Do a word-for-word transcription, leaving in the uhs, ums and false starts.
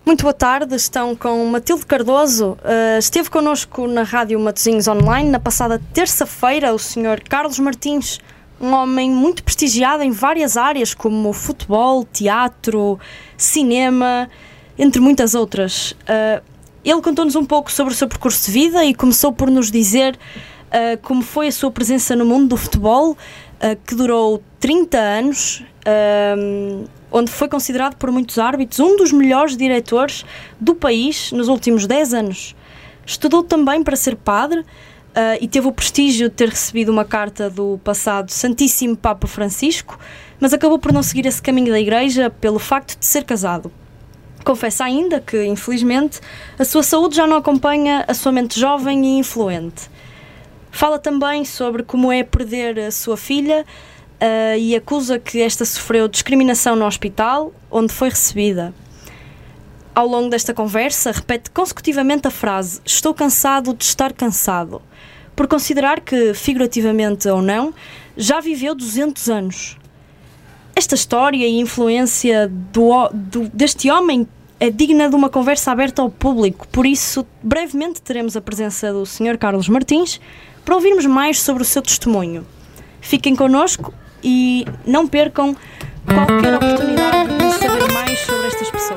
Muito boa tarde, estão com Matilde Cardoso. Uh, esteve connosco na Rádio Matosinhos Online na passada terça-feira o senhor Carlos Martins, um homem muito prestigiado em várias áreas como futebol, teatro, cinema, entre muitas outras. Uh, ele contou-nos um pouco sobre o seu percurso de vida e começou por nos dizer uh, como foi a sua presença no mundo do futebol, uh, que durou trinta anos, uh, onde foi considerado por muitos árbitros um dos melhores diretores do país nos últimos dez anos. Estudou também para ser padre uh, e teve o prestígio de ter recebido uma carta do passado Santíssimo Papa Francisco, mas acabou por não seguir esse caminho da Igreja pelo facto de ser casado. Confessa ainda que, infelizmente, a sua saúde já não acompanha a sua mente jovem e influente. Fala também sobre como é perder a sua filha uh, e acusa que esta sofreu discriminação no hospital onde foi recebida. Ao longo desta conversa, repete consecutivamente a frase "estou cansado de estar cansado", por considerar que, figurativamente ou não, já viveu duzentos anos. Esta história e influência do, do, deste homem é digna de uma conversa aberta ao público, por isso, brevemente teremos a presença do senhor Carlos Martins para ouvirmos mais sobre o seu testemunho. Fiquem connosco e não percam qualquer oportunidade de